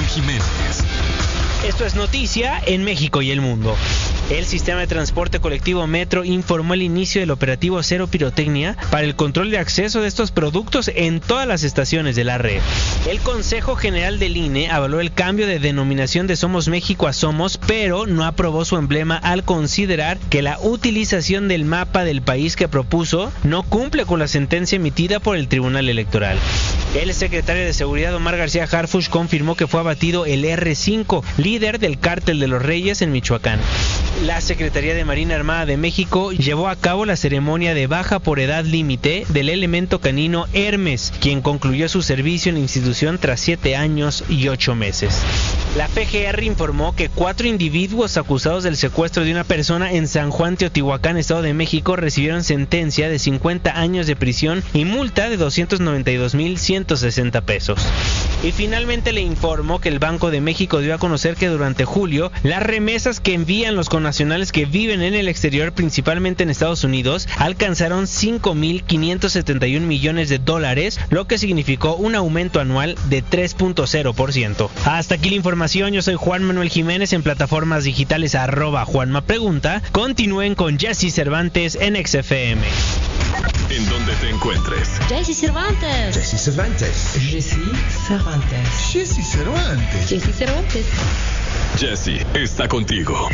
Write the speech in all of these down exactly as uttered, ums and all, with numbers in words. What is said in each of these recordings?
Jiménez. Esto es noticia en México y el mundo. El sistema de transporte colectivo Metro informó el inicio del operativo Cero Pirotecnia para el control de acceso de estos productos en todas las estaciones de la red. El Consejo General del I N E avaló el cambio de denominación de Somos México a Somos, pero no aprobó su emblema al considerar que la utilización del mapa del país que propuso no cumple con la sentencia emitida por el Tribunal Electoral. El secretario de Seguridad Omar García Harfuch confirmó que fue abatido el erre cinco, líder del Cártel de los Reyes en Michoacán. La Secretaría de Marina Armada de México llevó a cabo la ceremonia de baja por edad límite del elemento canino Hermes, quien concluyó su servicio en la institución tras siete años y ocho meses. La P G R informó que cuatro individuos acusados del secuestro de una persona en San Juan, Teotihuacán, Estado de México, recibieron sentencia de cincuenta años de prisión y multa de doscientos noventa y dos mil ciento sesenta pesos. Y finalmente le informó que el Banco de México dio a conocer que durante julio las remesas que envían los connacionales que viven en el exterior, principalmente en Estados Unidos, alcanzaron cinco mil quinientos setenta y un millones de dólares, lo que significó un aumento anual de tres punto cero por ciento. Hasta aquí la información, yo soy Juan Manuel Jiménez, en plataformas digitales arroba Juanma Pregunta. Continúen con Jesse Cervantes en X F M. En donde te encuentres. Jesse Cervantes. Jesse Cervantes. Jesse Cervantes. Jesse Cervantes. Jesse Cervantes. Jesse está contigo.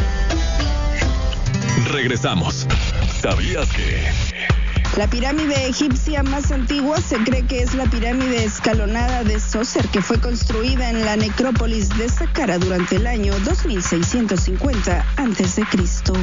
Regresamos. ¿Sabías que? La pirámide egipcia más antigua se cree que es la pirámide escalonada de Zoser, que fue construida en la necrópolis de Saqqara durante el año dos mil seiscientos cincuenta antes de Cristo